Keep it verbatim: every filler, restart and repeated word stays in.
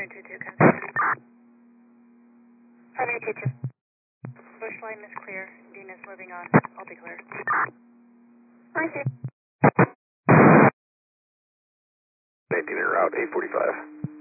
nine two two, confirm. five eight two two. Bush line is clear. Dean is moving on. I'll be clear. nine two. eighteen en route, eight forty-five.